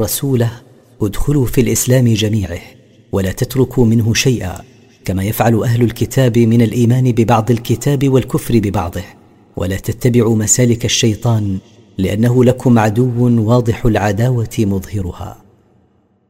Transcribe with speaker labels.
Speaker 1: رسوله: ادخلوا في الإسلام جميعه ولا تتركوا منه شيئا، كما يفعل أهل الكتاب من الإيمان ببعض الكتاب والكفر ببعضه، ولا تتبعوا مسالك الشيطان، لأنه لكم عدو واضح العداوة مظهرها.